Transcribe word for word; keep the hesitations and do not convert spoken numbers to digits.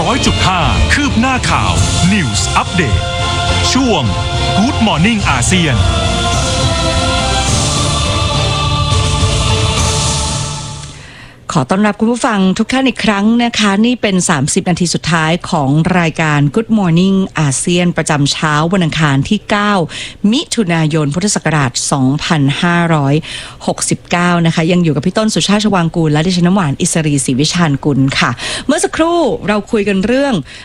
ร้อยจุดห้า คืบหน้าข่าว News Update ช่วง Good Morning อาเซียนขอต้อนรับคุณผู้ฟังทุกท่านอีกครั้งนะคะนี่เป็นสามสิบนาทีสุดท้ายของรายการ Good Morning อาเซียนประจำเช้าวันอังคารที่เก้ามิถุนายนพุทธศักราชสองพันห้าร้อยหกสิบเก้านะคะยังอยู่กับพี่ต้นสุชาติชวางกูลและดิฉันน้ำหวานอิสรีศรีวิชาญกุลค่ะเมื่อสักครู่เราคุยกันเรื่อง